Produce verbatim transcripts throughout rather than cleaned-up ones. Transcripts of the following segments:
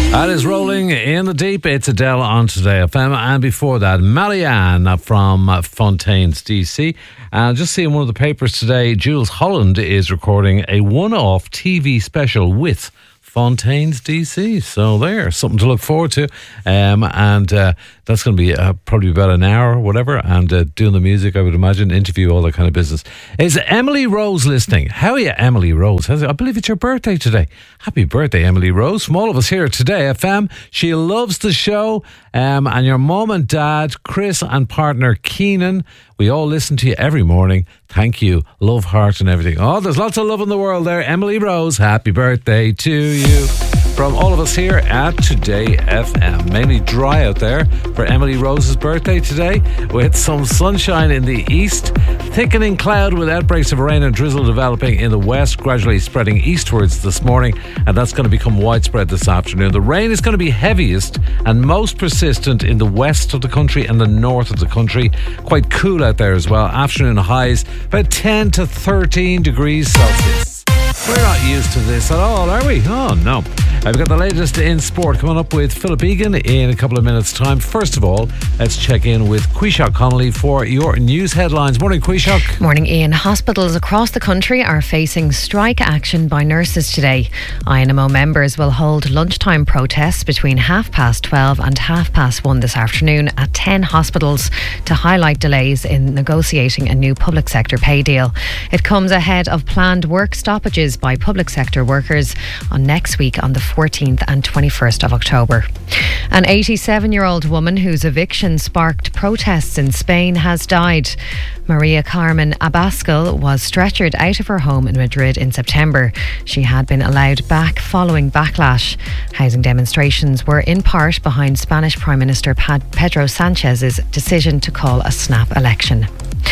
That is Rolling in the Deep. It's Adele on Today F M. And before that, Marianne from Fontaine's D C. And just seeing one of the papers today, Jules Holland is recording a one-off T V special with Fontaine's D C. So there, something to look forward to. Um, and uh, that's going to be uh, probably about an hour or whatever. And uh, doing the music, I would imagine, interview, all that kind of business. Is Emily Rose listening? How are you, Emily Rose? I believe it's your birthday today. Happy birthday, Emily Rose. From all of us here at Today F M. She loves the show. Um, and your mum and dad, Chris and partner Keenan, we all listen to you every morning. Thank you. Love, heart and everything. Oh, there's lots of love in the world there. Emily Rose, happy birthday to you. From all of us here at Today F M. Mainly dry out there for Emily Rose's birthday today, with some sunshine in the east, thickening cloud with outbreaks of rain and drizzle developing in the west, gradually spreading eastwards this morning, and that's going to become widespread this afternoon. The rain is going to be heaviest and most persistent in the west of the country and the north of the country. Quite cool out there as well. Afternoon highs about ten to thirteen degrees Celsius. We're not used to this at all, are we? Oh, no. I've got the latest in sport coming up with Philip Egan in a couple of minutes' time. First of all, let's check in with Quishok Connolly for your news headlines. Morning, Quishok. Morning, Ian. Hospitals across the country are facing strike action by nurses today. I N M O members will hold lunchtime protests between half past twelve and half past one this afternoon at ten hospitals to highlight delays in negotiating a new public sector pay deal. It comes ahead of planned work stoppages by public sector workers on next week on the fourteenth and twenty-first of October. An eighty-seven-year-old woman whose eviction sparked protests in Spain has died. Maria Carmen Abascal was stretchered out of her home in Madrid in September. She had been allowed back following backlash. Housing demonstrations were in part behind Spanish Prime Minister Pedro Sanchez's decision to call a snap election.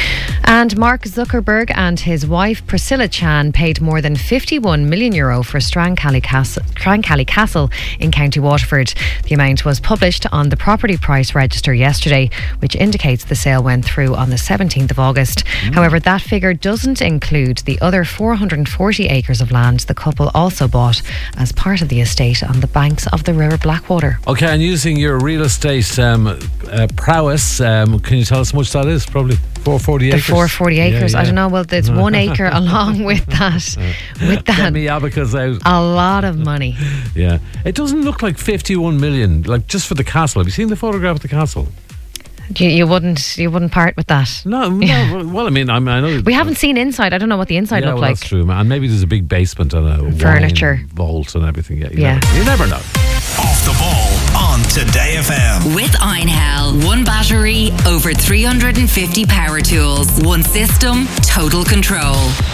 And Mark Zuckerberg and his wife Priscilla Chan paid more than fifty-one million euro for Strancally Castle, Strancally Castle in County Waterford. The amount was published on the property price register yesterday, which indicates the sale went through on the seventeenth of August. Mm. However, that figure doesn't include the other four hundred forty acres of land the couple also bought as part of the estate on the banks of the River Blackwater. Okay, and using your real estate um, uh, prowess, um, can you tell us how much that is? Probably four hundred forty the acres. four hundred forty acres. Yeah, yeah. I don't know. Well, it's one acre along with that. With that, get me abacus out. A lot of money. Yeah, it doesn't look like fifty-one million. Like just for the castle. Have you seen the photograph of the castle? You, you wouldn't. You wouldn't part with that. No. no well, I mean, I, mean, I know we haven't seen inside. I don't know what the inside yeah, looked well, like. That's true, man. And maybe there's a big basement and a furniture wine vault and everything. Yeah. You yeah. Never, you never know. Off the ball on Today F M. With Einhell, one battery, over three hundred fifty power tools, one system, total control.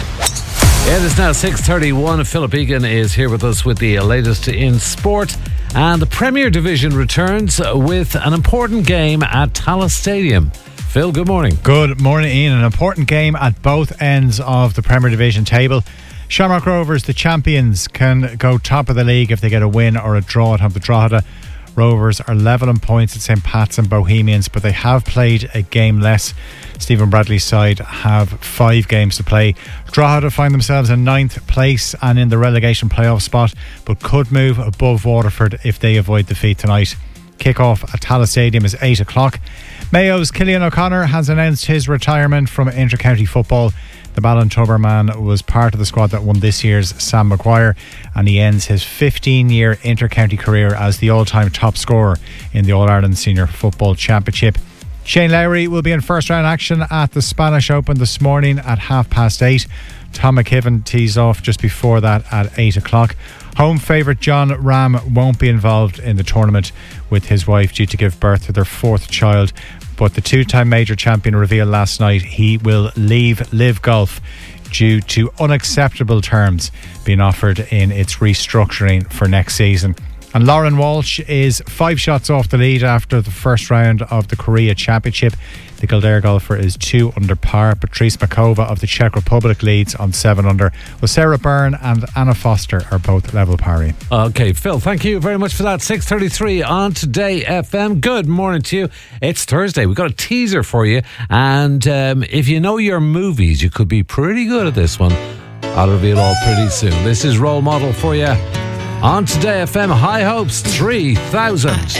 It is now six thirty-one. Philip Egan is here with us with the latest in sport. And the Premier Division returns with an important game at Tallaght Stadium. Phil, good morning. Good morning, Ian. An important game at both ends of the Premier Division table. Shamrock Rovers, the champions, can go top of the league if they get a win or a draw at home to Drogheda. Rovers are level in points at St Pat's and Bohemians, but they have played a game less. Stephen Bradley's side have five games to play. Drogheda find themselves in ninth place and in the relegation playoff spot, but could move above Waterford if they avoid defeat tonight. Kick-off at Tallaght Stadium is eight o'clock. Mayo's Killian O'Connor has announced his retirement from inter-county football. The Ballintubber man was part of the squad that won this year's Sam Maguire, and he ends his fifteen-year inter-county career as the all-time top scorer in the All-Ireland Senior Football Championship. Shane Lowry will be in first-round action at the Spanish Open this morning at half past eight. Tom McKibben tees off just before that at eight o'clock. Home favourite John Ram won't be involved in the tournament, with his wife due to give birth to their fourth child. But the two-time major champion revealed last night he will leave Live Golf due to unacceptable terms being offered in its restructuring for next season. And Lauren Walsh is five shots off the lead after the first round of the Korea Championship. The Kildare golfer is two under par. Patrice Makova of the Czech Republic leads on seven under. Well, Sarah Byrne and Anna Foster are both level pari. Okay, Phil, thank you very much for that. six thirty-three on Today F M. Good morning to you. It's Thursday. We've got a teaser for you. And um, if you know your movies, you could be pretty good at this one. I'll reveal all pretty soon. This is Role Model for you. On Today F M, High Hopes three thousand.